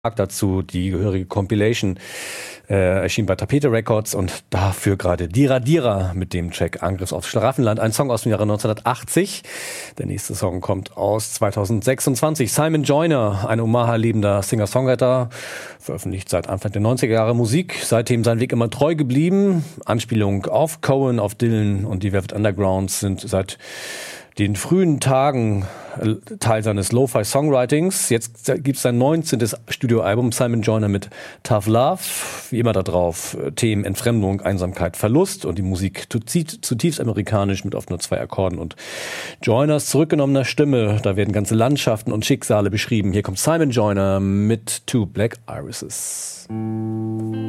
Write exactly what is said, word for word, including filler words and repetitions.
Dazu die gehörige Compilation äh, erschien bei Tapete Records und dafür gerade Dira Dira mit dem Track Angriff aufs Schlaraffenland, ein Song aus dem Jahre neunzehnhundertachtzig. Der nächste Song kommt aus zweitausendsechsundzwanzig. Simon Joyner, ein Omaha-lebender Singer-Songwriter, veröffentlicht seit Anfang der neunziger Jahre Musik, seitdem sein Weg immer treu geblieben. Anspielung auf Cohen, auf Dylan und die Velvet Underground sind seit den frühen Tagen Teil seines Lo-Fi-Songwritings. Jetzt gibt es sein neunzehntes Studioalbum Simon Joyner mit Tough Love. Wie immer da drauf Themen Entfremdung, Einsamkeit, Verlust und die Musik zutiefst amerikanisch mit oft nur zwei Akkorden und Joyners zurückgenommener Stimme. Da werden ganze Landschaften und Schicksale beschrieben. Hier kommt Simon Joyner mit Two Black Irises.